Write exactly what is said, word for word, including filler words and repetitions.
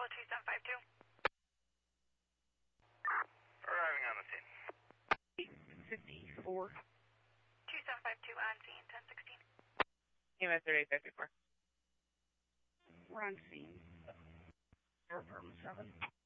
Apollo two seven five two. Arriving on the scene. fifty-four. two seven five two on scene, ten sixteen. E M S thirty-eight fifty-four. We're on scene. Air Apartment seven.